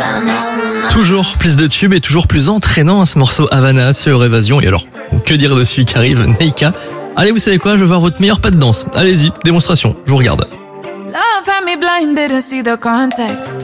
Toujours plus de tubes et toujours plus entraînant ce morceau Havana sur Évasion. Et alors, que dire de celui qui arrive, Neika. Allez, vous savez quoi, je veux voir votre meilleur pas de danse. Allez-y, démonstration, je vous regarde. Love had me blind, didn't see the context.